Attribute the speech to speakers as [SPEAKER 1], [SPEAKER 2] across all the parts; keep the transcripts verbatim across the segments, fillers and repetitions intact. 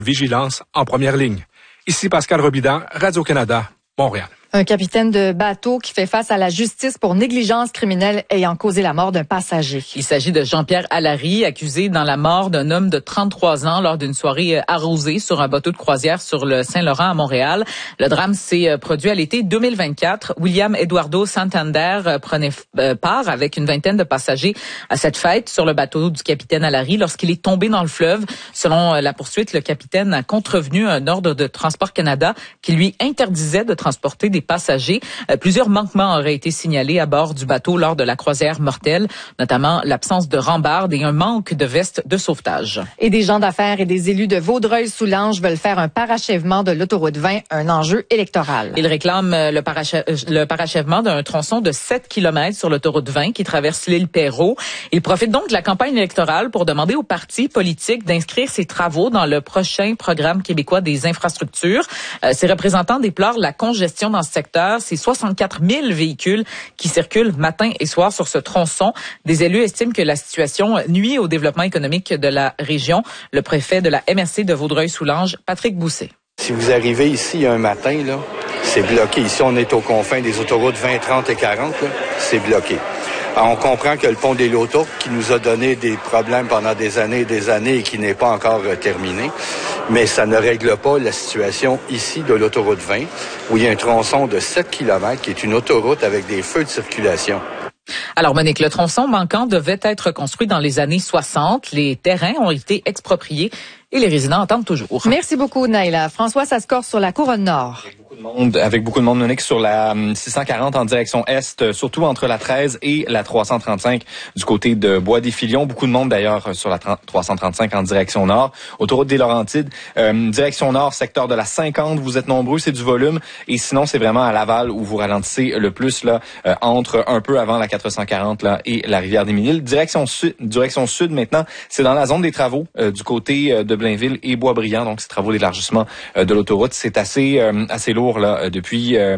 [SPEAKER 1] Vigilance en première ligne. Ici Pascal Robidan, Radio-Canada, Montréal.
[SPEAKER 2] Un capitaine de bateau qui fait face à la justice pour négligence criminelle ayant causé la mort d'un passager.
[SPEAKER 3] Il s'agit de Jean-Pierre Allary, accusé dans la mort d'un homme de trente-trois ans lors d'une soirée arrosée sur un bateau de croisière sur le Saint-Laurent à Montréal. Le drame s'est produit à l'été deux mille vingt-quatre. William Eduardo Santander prenait part avec une vingtaine de passagers à cette fête sur le bateau du capitaine Allary lorsqu'il est tombé dans le fleuve. Selon la poursuite, le capitaine a contrevenu un ordre de Transport Canada qui lui interdisait de transporter des passagers. Euh, plusieurs manquements auraient été signalés à bord du bateau lors de la croisière mortelle, notamment l'absence de rambarde et un manque de veste de sauvetage.
[SPEAKER 2] Et des gens d'affaires et des élus de Vaudreuil-Soulanges veulent faire un parachèvement de l'autoroute vingt, un enjeu électoral.
[SPEAKER 3] Ils réclament le, parache- le parachèvement d'un tronçon de sept kilomètres sur l'autoroute vingt qui traverse l'île Perrot. Ils profitent donc de la campagne électorale pour demander aux partis politiques d'inscrire ces travaux dans le prochain programme québécois des infrastructures. Euh, ces représentants déplorent la congestion dans ce secteur. C'est soixante-quatre mille véhicules qui circulent matin et soir sur ce tronçon. Des élus estiment que la situation nuit au développement économique de la région. Le préfet de la M R C de Vaudreuil-Soulanges, Patrick Bousset.
[SPEAKER 4] Si vous arrivez ici un matin, là, c'est bloqué. Ici, on est aux confins des autoroutes vingt, trente et quarante. Là, c'est bloqué. Alors, on comprend que le pont des Lotos, qui nous a donné des problèmes pendant des années et des années et qui n'est pas encore euh, terminé, mais ça ne règle pas la situation ici de l'autoroute vingt, où il y a un tronçon de sept kilomètres qui est une autoroute avec des feux de circulation.
[SPEAKER 3] Alors, Monique, le tronçon manquant devait être construit dans les années soixante. Les terrains ont été expropriés et les résidents attendent toujours.
[SPEAKER 2] Merci beaucoup, Naïla. François, ça score sur la Couronne Nord.
[SPEAKER 5] Avec beaucoup de monde, avec beaucoup de monde, Monique, sur la six cent quarante en direction est, surtout entre la treize et la trois cent trente-cinq du côté de Bois-des-Filions. Beaucoup de monde, d'ailleurs, sur la trois cent trente-cinq en direction nord. Autoroute des Laurentides, euh, direction nord, secteur de la cinquante. Vous êtes nombreux, c'est du volume. Et sinon, c'est vraiment à Laval où vous ralentissez le plus, là, euh, entre un peu avant la quatre cent quarante, là, et la rivière des Miniles. Direction sud, direction sud, maintenant, c'est dans la zone des travaux, euh, du côté euh, de Blainville et Boisbriand, donc ces travaux d'élargissement euh, de l'autoroute. C'est assez euh, assez lourd là depuis euh,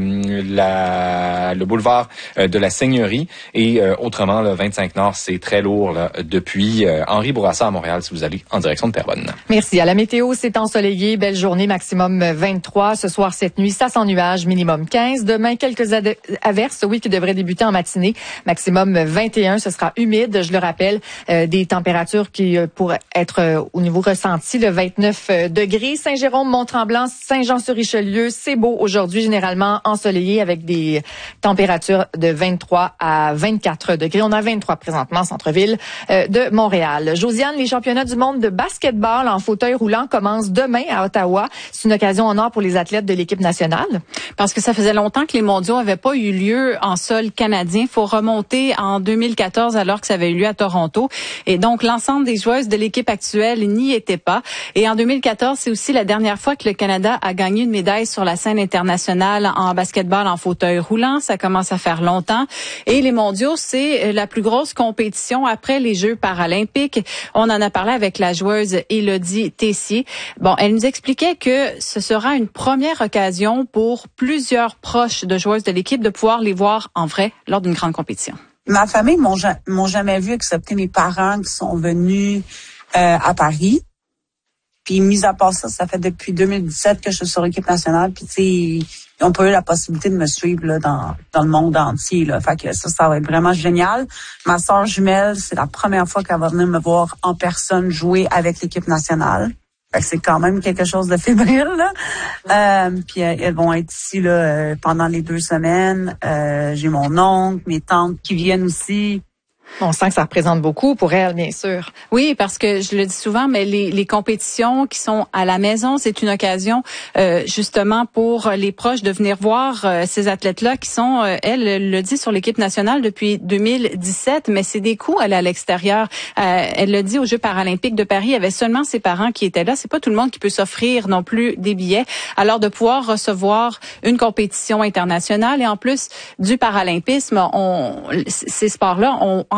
[SPEAKER 5] la le boulevard euh, de la Seigneurie et euh, autrement le vingt-cinq Nord, c'est très lourd là depuis euh, Henri Bourassa à Montréal si vous allez en direction de Terrebonne.
[SPEAKER 2] Merci. À la météo, c'est ensoleillé, belle journée, maximum vingt-trois. Ce soir, cette nuit, ça sans nuages, minimum quinze. Demain, quelques ad- averses, oui, qui devraient débuter en matinée, maximum vingt et un. Ce sera humide, je le rappelle, euh, des températures qui euh, pourraient être euh, au niveau ressenti, le vingt-neuf degrés. Saint-Jérôme, Mont-Tremblant, Saint-Jean-sur-Richelieu, c'est beau aujourd'hui, généralement ensoleillé avec des températures de vingt-trois à vingt-quatre degrés. On a vingt-trois présentement, centre-ville euh, de Montréal. Josiane, les championnats du monde de basketball en fauteuil roulant commencent demain à Ottawa. C'est une occasion en or pour les athlètes de l'équipe nationale.
[SPEAKER 6] Parce que ça faisait longtemps que les mondiaux n'avaient pas eu lieu en sol canadien. Il faut remonter en deux mille quatorze alors que ça avait eu lieu à Toronto. Et donc, l'ensemble des joueuses de l'équipe actuelle n'y étaient pas. Et en deux mille quatorze, c'est aussi la dernière fois que le Canada a gagné une médaille sur la scène internationale en basketball en fauteuil roulant. Ça commence à faire longtemps. Et les mondiaux, c'est la plus grosse compétition après les Jeux paralympiques. On en a parlé avec la joueuse Élodie Tessier. Bon, elle nous expliquait que ce sera une première occasion pour plusieurs proches de joueuses de l'équipe de pouvoir les voir en vrai lors d'une grande compétition.
[SPEAKER 7] Ma famille m'ont, m'ont jamais vu excepté mes parents qui sont venus euh, à Paris. Puis, mis à part ça, ça fait depuis deux mille dix-sept que je suis sur l'équipe nationale. Puis, tu sais, ils n'ont pas eu la possibilité de me suivre là, dans, dans le monde entier. Là. Fait que ça, ça va être vraiment génial. Ma sœur jumelle, c'est la première fois qu'elle va venir me voir en personne jouer avec l'équipe nationale. Fait que c'est quand même quelque chose de fébrile. Là. Euh, puis, elles vont être ici là pendant les deux semaines. Euh, j'ai mon oncle, mes tantes qui viennent aussi.
[SPEAKER 2] On sent que ça représente beaucoup pour elle, bien sûr.
[SPEAKER 6] Oui, parce que je le dis souvent, mais les, les compétitions qui sont à la maison, c'est une occasion euh, justement pour les proches de venir voir euh, ces athlètes-là qui sont, euh, elle le dit, sur l'équipe nationale depuis deux mille dix-sept, mais c'est des coups aller à l'extérieur. Euh, elle le dit aux Jeux paralympiques de Paris, il y avait seulement ses parents qui étaient là. C'est pas tout le monde qui peut s'offrir non plus des billets. Alors de pouvoir recevoir une compétition internationale et en plus du paralympisme, on, ces sports-là ont en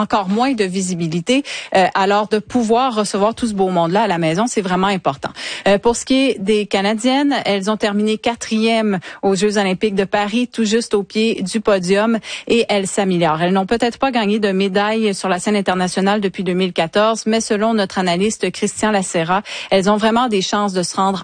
[SPEAKER 6] encore moins de visibilité. Euh, alors, de pouvoir recevoir tout ce beau monde-là à la maison, c'est vraiment important. Euh, pour ce qui est des Canadiennes, elles ont terminé quatrième aux Jeux olympiques de Paris, tout juste au pied du podium, et elles s'améliorent. Elles n'ont peut-être pas gagné de médaille sur la scène internationale depuis deux mille quatorze, mais selon notre analyste Christian Lacera, elles ont vraiment des chances de se rendre